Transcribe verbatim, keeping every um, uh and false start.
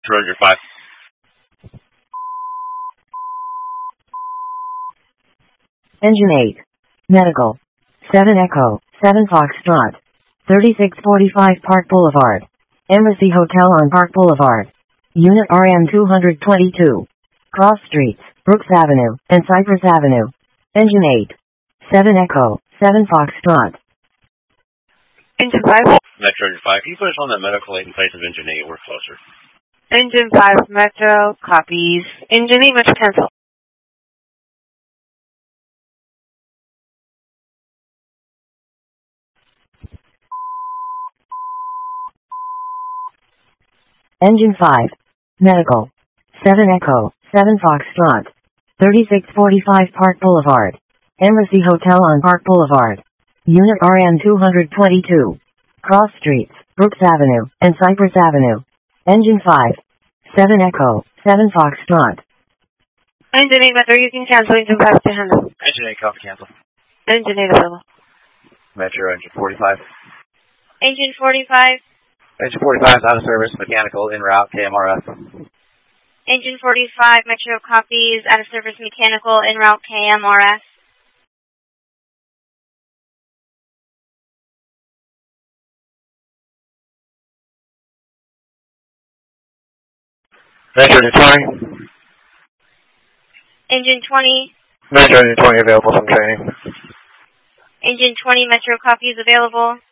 Roger five. Engine eight. Medical. seven Echo, seven Foxtrot. thirty-six forty-five Park Boulevard. Embassy Hotel on Park Boulevard. Unit R M two twenty-two. Cross Streets, Brooks Avenue, and Cypress Avenue. Engine eight. seven Echo, seven Foxtrot. Engine five. Metro five. Can you put us on that medical eight in place of Engine eight? We're closer. Engine five, Metro, copies. Engine eight, Metro, cancel. Engine five. Medical. seven Echo, seven Foxtrot. thirty-six forty-five Park Boulevard. Embassy Hotel on Park Boulevard. Unit R M two twenty-two. Cross Streets, Brooks Avenue, and Cypress Avenue. Engine five. seven Echo, seven Foxtrot. Engine eight, Metro, you can cancel. Engine five to handle. Engine eight, copy, cancel. Engine eight available. Metro, engine forty-five. Engine forty-five. Engine forty-five is out of service, mechanical, en route, K M R F. Engine forty-five, Metro, copies, out of service, mechanical, en route, K M R S. Metro, engine twenty. Engine twenty. Metro, engine twenty available from training. Engine twenty, Metro, copies available.